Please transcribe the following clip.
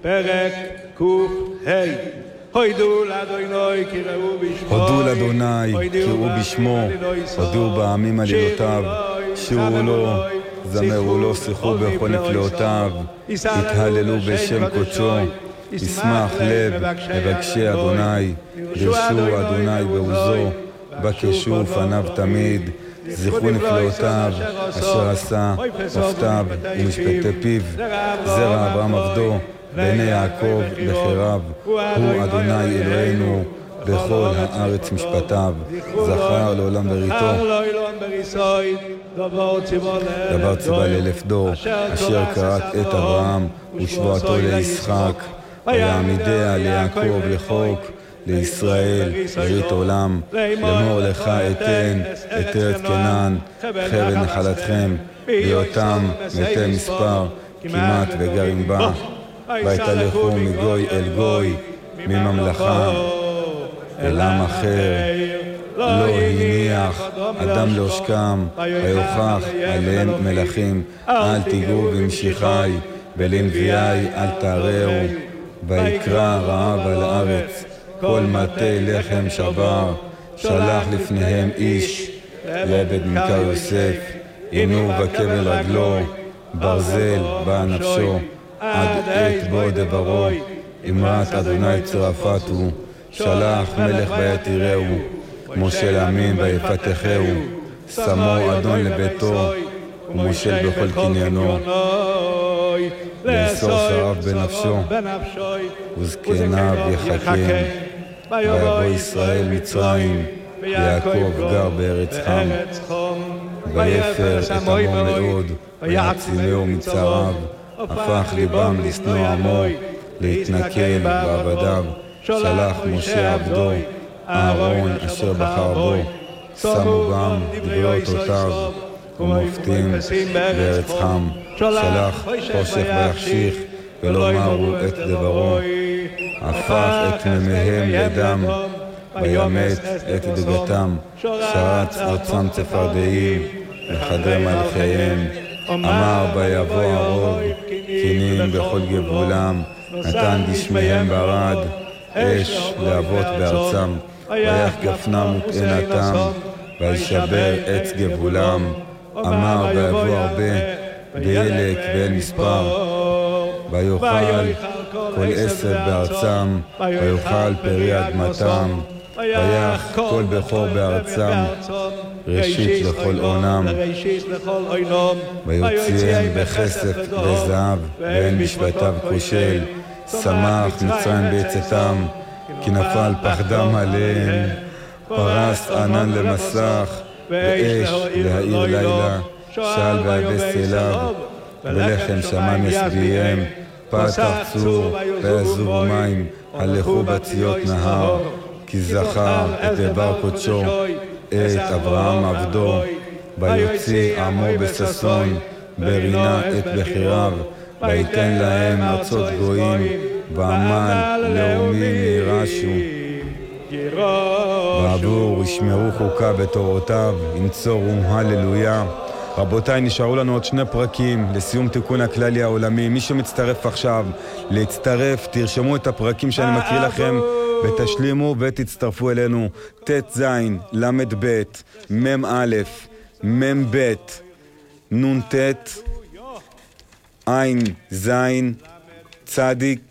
פרק ק"ה. הודו לאדוני קראו בשמו, הודו בעמים עלילותיו, שירו לו, זמרו לו, שיחו בכל נפלאותיו, התהללו בשם קודשו, ישמח לב מבקשי אדוני, דרשו אדוני בעוזו, בקשו פניו תמיד, זכרו נפלאותיו, אשר עשה, מופתיו ומשפטי פיו, זרע אברהם עבדו, בעיני יעקב בחיריו, הוא אדוני אלוהינו, בכל הארץ משפטיו, זכר לעולם בריתו, דבר ציווה לאלף דור, אשר כרת את אברהם ושבועתו לישחק, ויעמידיה ליעקב לחוק, לישראל ברית עולם, לאמור לך אתן את ארץ כנען, חבל נחלתכם, בהיותם מתי מספר, כמעט וגרים בה, ויתהלכו מגוי אל גוי, מממלכה אל עם אחר, לא הניח אדם לעושקם, ויוכח עליהם מלכים, אל תיגעו במשיחי, ולנביאי אל תערערו, ויקרא רעב על הארץ, כל מטה לחם שבר, שלח לפניהם איש, לעבד ממכר יוסף, עינו בכבל רגלו, ברזל בא נפשו, עד עת בו דברו, אמרת אדוני צרפתו, שלח מלך ויתירהו, מושל עמים ויפתחהו, שמו אדון לביתו, ומושל בכל קניינו, לאסור שריו בנפשו, וזקניו יחכם, ויבוא ישראל מצרים, ויעקב גר בארץ חם, ויפר את עמו מאוד, ויעצימהו מצריו, הפך ליבם לשנוא עמו, להתנכל בעבדיו, שלח משה עבדו, אהרון אשר בחר בו, שמו בם דברי אותותיו, ומופתים בארץ חם, שלח חושך ויחשיך, ולא מרו את דברו, הפך את מימיהם לדם, וימת את דגתם, שרץ ארצם צפרדעים, לחדרי מלכיהם, אמר ויבוא הרוב, קינים בכל גבולם, נתן גשמיהם ברד, אש להבות בארצם, ויח גפנם ותאנתם, וישבר עץ גבולם, אמר ויבוא הרבה, דלק ואל מספר, ויאכל כל עשב בארצם, ויאכל פרי אדמתם, ויח כל בכור בארצם, ראשית לכל עונם, ויוציאם בכסף וזהב, ואין משפטיו כושל, שמח מצרים בעצתם, כי נפל פחדם עליהם, פרס ענן למסך, ואש להאיר לילה, שעל ויבש אליו, ולחם שמים ישביעם, פתח צור ויזובו מים, הלכו בציות נהר, כי זכר את דבר קודשו, את אברהם עבדו, ויוציא עמו בששון, ברינה את בחיריו, ויתן להם ארצות גויים, ועמל לאומים יירשו. ועבור ישמרו חוקה בתורותיו, ינצורו הללויה. רבותיי, נשארו לנו עוד 2 פרקים לסיום תיקון הכללי העולמי. מי שמצטרף עכשיו, להצטרף, תרשמו את הפרקים שאני מקריא לכם, ותשלימו ותצטרפו אלינו. ת' למד ב' מ' א' מ' ב' נ' ת' עין זין צדיק